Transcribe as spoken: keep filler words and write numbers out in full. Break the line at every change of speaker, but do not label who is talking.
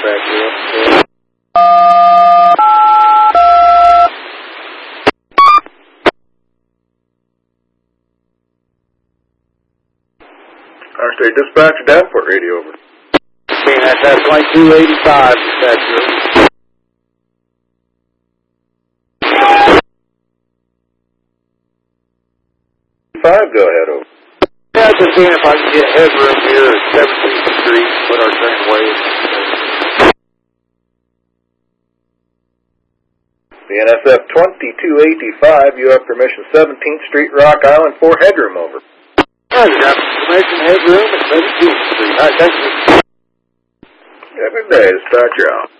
back here.
Our state dispatch, Davenport radio over.
Okay, that's at twenty-two eighty-five, dispatcher.
Five, go ahead, over.
Yeah, just seeing if I can get headroom here at seventeenth Street, put our train away.
The N S F twenty-two eighty-five, you have permission seventeenth Street, Rock Island, for headroom, over.
Yeah, you got permission headroom at seventeenth Street. All right, thank you.
Every day, dispatcher out.